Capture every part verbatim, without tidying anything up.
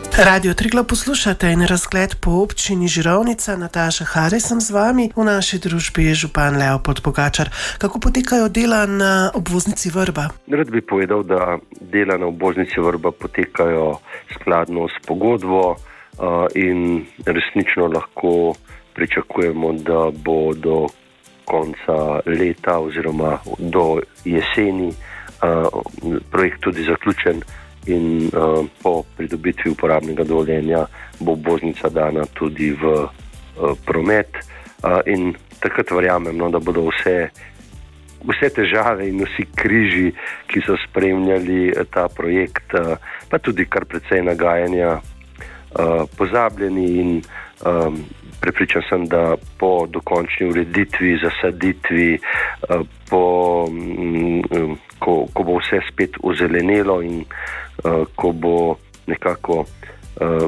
Radio Triglav poslušate in razgled po občini Žirovnica. Nataša Hare sem z vami. V naši družbi je župan Leopold Pogačar. Kako potekajo dela na obvoznici Vrba? Rad bi povedal, da dela na obvoznici Vrba potekajo skladno s pogodbo in resnično lahko pričakujemo, da bo do konca leta oziroma do jeseni projekt tudi zaključen. In uh, po pridobitvi uporabnega dovoljenja bo obvoznica dana tudi v uh, promet uh, in takrat verjamem, no, da bodo vse, vse težave in vsi križi, ki so spremljali ta projekt, uh, pa tudi kar precej nagajanja, uh, pozabljeni in um, prepričan sem, da po dokončni ureditvi, zasaditvi, uh, po, um, ko, ko bo vse spet ozelenelo in uh, ko bo nekako uh,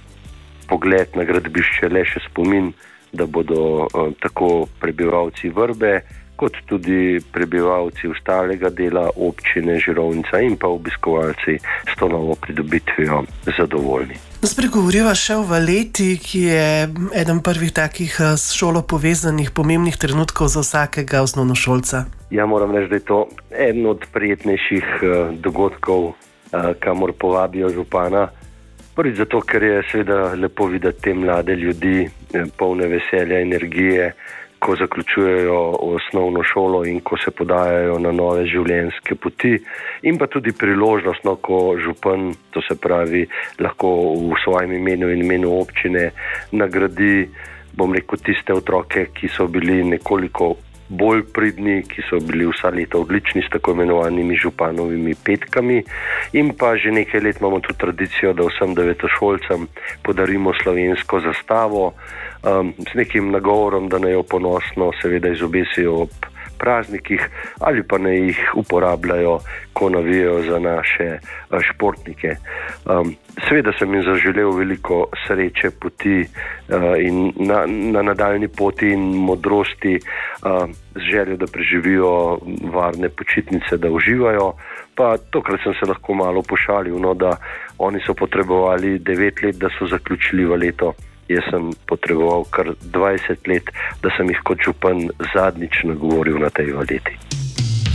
pogled na gradbišče le še spomin, da bodo uh, tako prebivalci Vrbe kot tudi prebivalci ostalega dela občine Žirovnica in pa obiskovalci s to novo pridobitvijo zadovoljni. Spregovoriva še o Valeti, ki je eden prvih takih s šolo povezanih pomembnih trenutkov za vsakega osnovnošolca. Ja, moram reči, da je to eden od prijetnejših uh, dogodkov, uh, kamor povabijo župana. Prvič zato, ker je seveda lepo videti te mlade ljudi, polne veselja, energije, ko zaključujejo osnovno šolo in ko se podajajo na nove življenjske poti, in pa tudi priložnost, no, ko župan, to se pravi, lahko v svojem imenu in imenu občine nagradi, bom rekel, tiste otroke, ki so bili nekoliko bolj pridni, ki so bili vsa leta odlični s tako imenovanimi županovimi petkami, in pa že nekaj let imamo tudi tradicijo, da vsem devetošolcem podarimo slovensko zastavo um, s nekim nagovorom, da naj jo ponosno seveda izobesijo ob praznikih ali pa naj jih uporabljajo, ko navijajo za naše uh, športnike. Um, seveda sem jim zaželel veliko sreče, poti uh, in na, na nadaljni poti in modrosti, uh, z željo, da preživijo varne počitnice, da uživajo. Pa tokrat sem se lahko malo pošalil, no, da oni so potrebovali devet let, da so zaključili Valeto. Jaz sem potreboval kar dvajset let, da sem jih kot župan zadnjič nagovoril na tej Valeti.